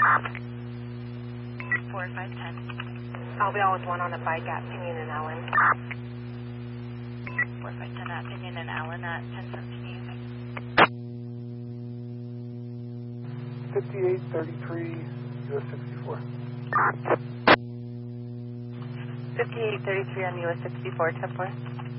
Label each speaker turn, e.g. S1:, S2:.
S1: 4510.
S2: I'll be on with 1 on a bike at Pinion and Allen.
S1: 4510 at Pinion and Allen at 1017.
S3: 5833 US 64.
S2: 5833 on US 64, 10-4.